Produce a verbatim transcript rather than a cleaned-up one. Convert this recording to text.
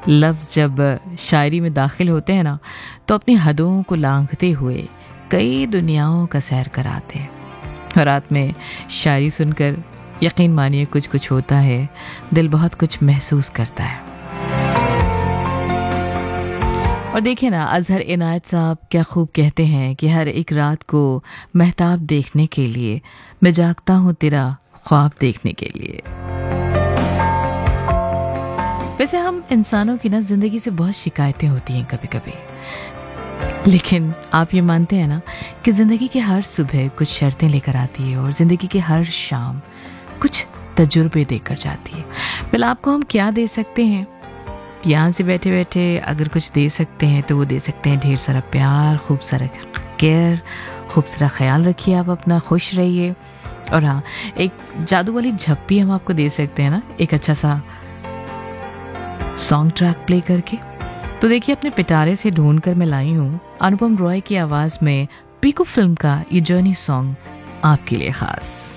लफ्ज़ जब शायरी में दाखिल होते हैं ना, तो अपनी हदों को लांघते हुए कई दुनियाओं का सैर कराते हैं। और रात में शायरी सुनकर यकीन मानिए कुछ कुछ होता है, दिल बहुत कुछ महसूस करता है। और देखिए ना, अजहर इनायत साहब क्या खूब कहते हैं कि हर एक रात को महताब देखने के लिए मैं जागता हूँ तेरा ख्वाब देखने के लिए। वैसे हम इंसानों की ना जिंदगी से बहुत शिकायतें होती हैं कभी कभी, लेकिन आप ये मानते हैं ना कि ज़िंदगी की हर सुबह कुछ शर्तें लेकर आती है और ज़िंदगी की हर शाम कुछ तजुर्बे देकर जाती है। फिर आपको हम क्या दे सकते हैं? यहाँ से बैठे बैठे अगर कुछ दे सकते हैं तो वो दे सकते हैं ढेर सारा प्यार, खूब सारा केयर, खूब सारा ख्याल रखिए आप अपना, खुश रहिए। और हाँ, एक जादू वाली झप्पी हम आपको दे सकते हैं ना, एक अच्छा सा सॉन्ग ट्रैक प्ले करके। तो देखिए, अपने पिटारे से ढूंढ कर मैं लाई हूँ अनुपम रॉय की आवाज़ में पीकू फिल्म का ये जर्नी सॉन्ग आपके लिए खास।